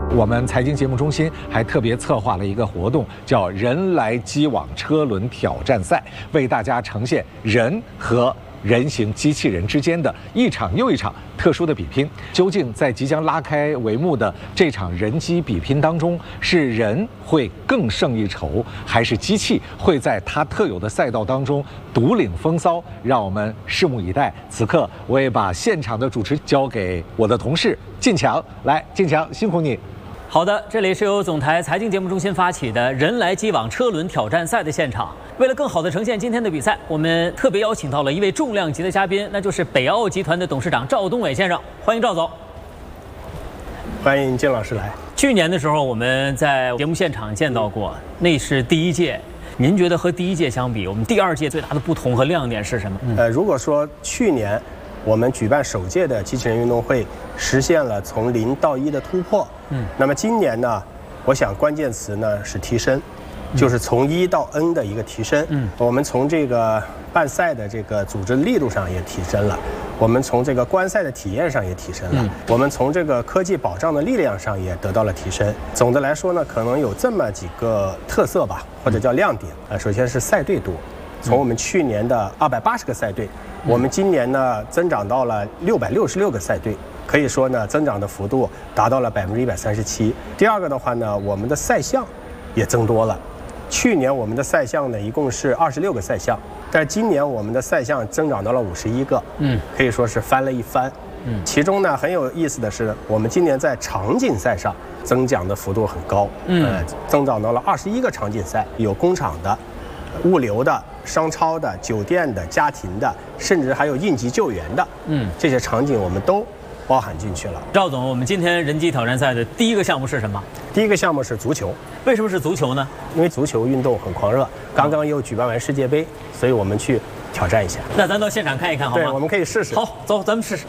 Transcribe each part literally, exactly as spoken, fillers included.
我们财经节目中心还特别策划了一个活动，叫“人来机往车轮挑战赛”，为大家呈现人和人形机器人之间的一场又一场特殊的比拼。究竟在即将拉开帷幕的这场人机比拼当中，是人会更胜一筹，还是机器会在它特有的赛道当中独领风骚？让我们拭目以待。此刻，我也把现场的主持交给我的同事晋强。来，晋强，辛苦你。 好的，这里是由总台财经节目中心发起的“人来机往车轮挑战赛”的现场。为了更好地呈现今天的比赛，我们特别邀请到了一位重量级的嘉宾，那就是北奥集团的董事长赵东伟先生。欢迎赵总。 欢迎金老师来。 去年的时候，我们在节目现场见到过，那是第一届。您觉得和第一届相比，我们第二届最大的不同和亮点是什么？ 呃，如果说去年我们举办首届的机器人运动会，实现了从零到一的突破。嗯，那么今年呢，我想关键词呢是提升，就是从一到 N 的一个提升。嗯，我们从这个办赛的这个组织力度上也提升了，我们从这个观赛的体验上也提升了，嗯、我们从这个科技保障的力量上也得到了提升。总的来说呢，可能有这么几个特色吧，或者叫亮点。呃，首先是赛队多，从我们去年的二百八十个赛队。我们今年呢增长到了六百六十六个赛队，可以说呢增长的幅度达到了百分之一百三十七。第二个的话呢，我们的赛项也增多了。去年我们的赛项呢一共是二十六个赛项，但是今年我们的赛项增长到了五十一个，嗯，可以说是翻了一番。嗯，其中呢很有意思的是，我们今年在场景赛上增长的幅度很高，嗯，呃，增长到了二十一个场景赛，有工厂的、物流的、商超的、酒店的、家庭的，甚至还有应急救援的，嗯，这些场景我们都包含进去了。 赵总，我们今天人机挑战赛的第一个项目是什么？ 第一个项目是足球。 为什么是足球呢？ 因为足球运动很狂热，刚刚又举办完世界杯，所以我们去挑战一下。 那咱到现场看一看好吗？ 对，我们可以试试。 好，走，咱们试试。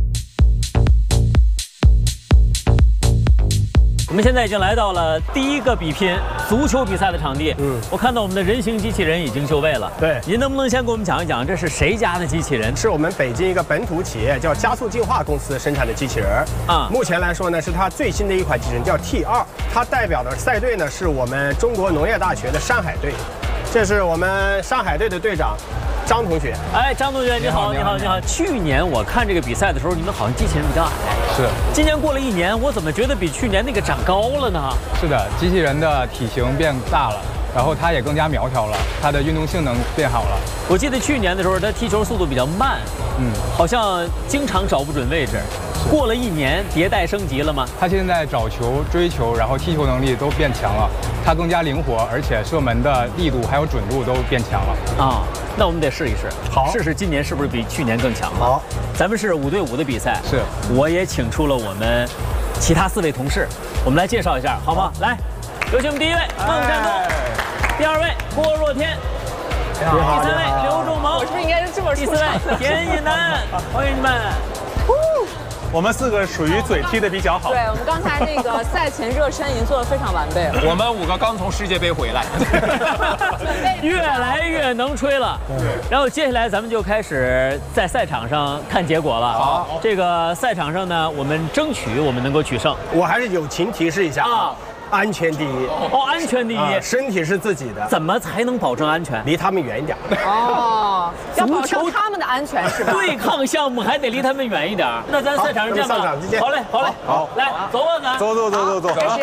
我们现在已经来到了第一个比拼足球比赛的场地。嗯，我看到我们的人形机器人已经就位了。 对， 您能不能先给我们讲一讲，这是谁家的机器人？ 是我们北京一个本土企业叫加速进化公司生产的机器人。啊，目前来说呢，是它最新的一款机器人，叫 T 二。它代表的赛队呢，是我们中国农业大学的上海队。这是我们上海队的队长张同学。 哎，张同学，你好，你好，你好。去年我看这个比赛的时候，你们好像机器人比较矮。 是。 今年过了一年，我怎么觉得比去年那个长高了呢？ 是的，机器人的体型变大了，然后它也更加苗条了，它的运动性能变好了。 我记得去年的时候，它踢球速度比较慢，嗯，好像经常找不准位置。过了一年，迭代升级了吗？ 它现在找球、追球，然后踢球能力都变强了，它更加灵活，而且射门的力度还有准度都变强了。 啊，那我们得试一试， 好， 试试今年是不是比去年更强了。 好， 咱们是五对五的比赛， 是， 我也请出了我们其他四位同事，我们来介绍一下，好吗？来，有请我们第一位孟占东，第二位郭若天，第三位刘仲萌， 我是不是应该是这么第四位田一楠，欢迎你们。 我们四个属于嘴踢得比较好。 对，我们刚才那个赛前热身已经做得非常完备了。 我们五个刚从世界杯回来， 越来越能吹了。然后接下来咱们就开始在赛场上看结果了。好，这个赛场上呢，我们争取我们能够取胜。 我还是友情提示一下啊。安全第一哦，安全第一、啊， 身体是自己的， 怎么才能保证安全？ 离他们远一点。 哦，要保证他们的安全是吧？ 对抗项目还得离他们远一点。那咱赛场上见吧。好嘞，好嘞，好，来，走吧，咱走走走走走。 开始。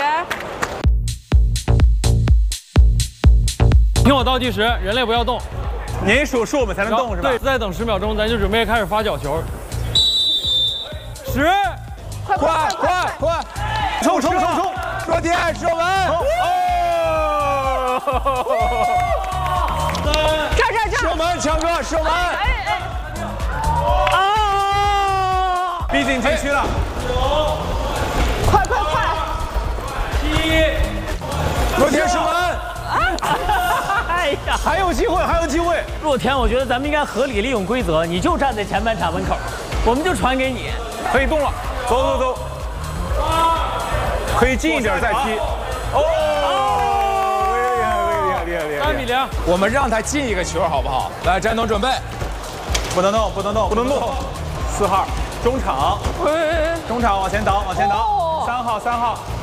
听我倒计时，人类不要动。 您数数我们才能动是吧？ 对，再等十秒钟，咱就准备开始发角球。十， 快快快快！ 冲冲冲冲！ 若天射门！ 哦！ 这儿这儿这儿！ 射门，强哥射门！哎哎！ 啊！逼近禁区了！ 九，快快快！ 七， 若天射门！ 哎呀， 还有机会，还有机会！ 若天，我觉得咱们应该合理利用规则，你就站在前半场门口，我们就传给你， 可以动了，走走走。可以近一点再踢。哦，厉害厉害厉害厉害！ 三比零， 我们让他进一个球好不好？来，詹东准备。 不能动，不能动，不能动。四号，中场，中场往前倒，往前倒。三号，三号。